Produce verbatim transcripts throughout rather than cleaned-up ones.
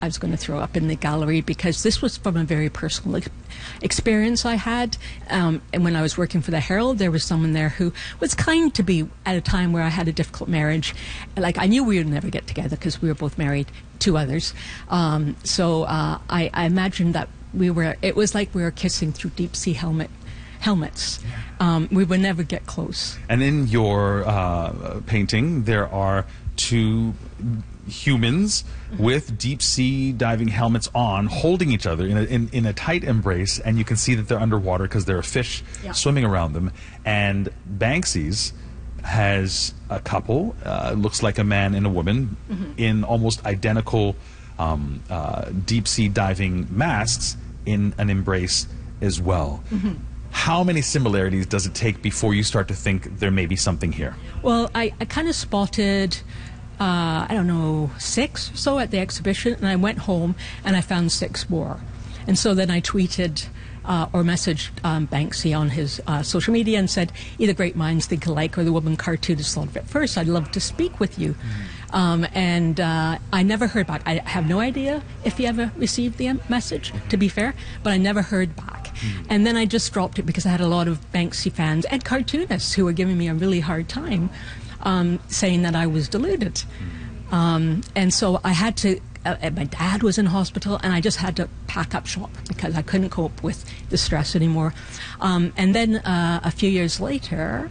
I was going to throw up in the gallery because this was from a very personal ex- experience I had. Um, and when I was working for the Herald, there was someone there who was kind to me at a time where I had a difficult marriage. Like, I knew we would never get together because we were both married to others. Um, so uh, I, I imagined that we were, it was like we were kissing through deep sea helmet helmets. Um, we would never get close. And in your uh, painting, there are two humans mm-hmm. with deep sea diving helmets on, holding each other in a, in, in a tight embrace, and you can see that they're underwater because there are fish yeah. swimming around them. And Banksy's has a couple, uh, looks like a man and a woman, mm-hmm. in almost identical um, uh, deep sea diving masks in an embrace as well. Mm-hmm. How many similarities does it take before you start to think there may be something here? Well, I, I kind of spotted Uh, I don't know, six or so at the exhibition, and I went home and I found six more. And so then I tweeted uh, or messaged um, Banksy on his uh, social media and said, either great minds think alike or the woman cartoonist thought of it first. I'd love to speak with you. Mm-hmm. Um, and uh, I never heard back. I have no idea if he ever received the message, to be fair, but I never heard back. Mm-hmm. And then I just dropped it because I had a lot of Banksy fans and cartoonists who were giving me a really hard time. Um, saying that I was deluded. Um, and so I had to, uh, my dad was in hospital, and I just had to pack up shop because I couldn't cope with the stress anymore. Um, and then uh, a few years later,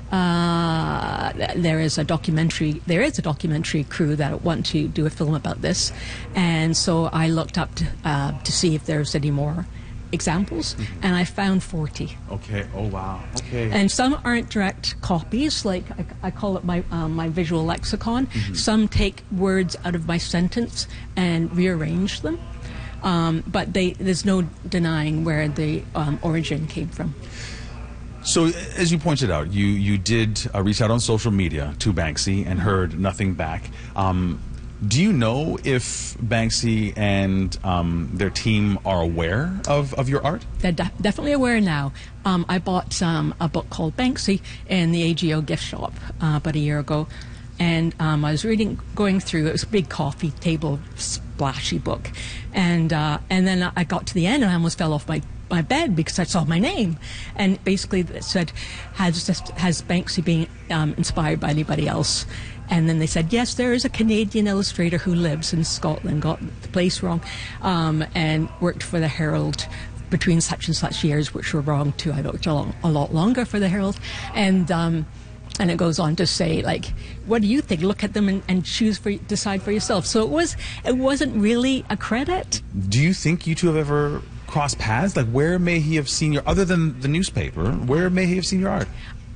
uh, there is a documentary, there is a documentary crew that want to do a film about this. And so I looked up to, uh, to see if there's any more examples, mm-hmm. and I found forty. Okay. Oh wow. Okay. And some aren't direct copies, like I, I call it my um, my visual lexicon. Mm-hmm. Some take words out of my sentence and rearrange them, um, but they there's no denying where the um, origin came from. So, as you pointed out, you you did uh, reach out on social media to Banksy and heard nothing back. Um, Do you know if Banksy and um, their team are aware of, of your art? They're de- definitely aware now. Um, I bought um, a book called Banksy in the A G O gift shop uh, about a year ago. And um, I was reading, going through, it was a big coffee table, splashy book. And uh, and then I got to the end and I almost fell off my, my bed because I saw my name. And basically it said, has, has Banksy been um, inspired by anybody else? And then they said, yes, there is a Canadian illustrator who lives in Scotland, got the place wrong, um, and worked for the Herald between such and such years, which were wrong too. I worked a, long, a lot longer for the Herald. And um, and it goes on to say, like, what do you think? Look at them and, and choose for, decide for yourself. So it, was, it wasn't really a credit. Do you think you two have ever crossed paths? Like, where may he have seen your, other than the newspaper, where may he have seen your art?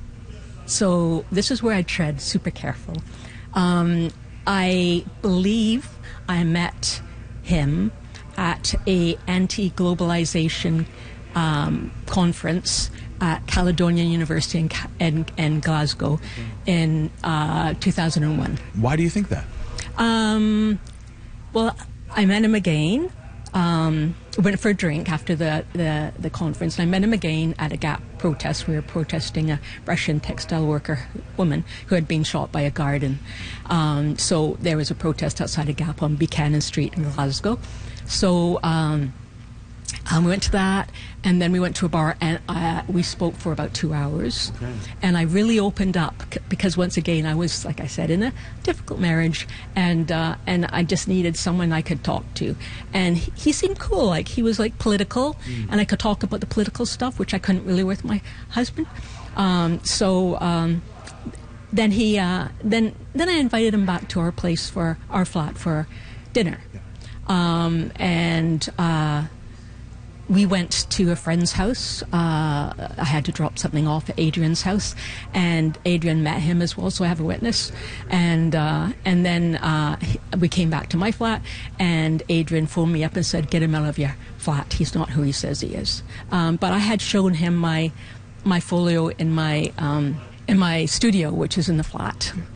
So this is where I tread super careful. Um, I believe I met him at a anti-globalization um, conference at Caledonia University in, in, in Glasgow in uh, two thousand one. Why do you think that? Um, well, I met him again. Um, went for a drink after the, the, the conference, and I met him again at a Gap protest. We were protesting a Russian textile worker woman who had been shot by a garden. Um, so there was a protest outside of Gap on Buchanan Street in Glasgow. So um, um, we went to that, and then we went to a bar, and uh, we spoke for about two hours. Okay. And I really opened up c- because once again I was, like I said, in a difficult marriage, and uh, and I just needed someone I could talk to. And he, he seemed cool, like he was like political, mm. and I could talk about the political stuff, which I couldn't really with my husband. Um, so um, then he uh, then then I invited him back to our place for our flat for dinner, yeah. um, and. Uh, We went to a friend's house. Uh, I had to drop something off at Adrian's house, and Adrian met him as well, so I have a witness. And uh, and then uh, we came back to my flat, and Adrian phoned me up and said, "Get him out of your flat. He's not who he says he is." Um, but I had shown him my my folio in my um, in my studio, which is in the flat.